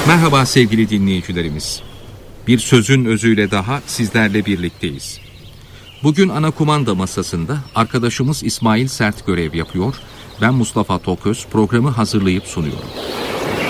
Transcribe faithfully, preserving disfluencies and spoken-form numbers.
Merhaba sevgili dinleyicilerimiz. Bir sözün özüyle daha sizlerle birlikteyiz. Bugün ana kumanda masasında arkadaşımız İsmail Sert görev yapıyor. Ben Mustafa Toköz programı hazırlayıp sunuyorum.